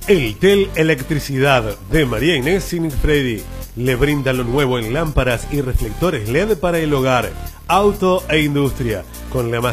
El TEL Electricidad de María Inés Sinigfredi le brinda lo nuevo en lámparas y reflectores LED para el hogar, auto e industria, con la más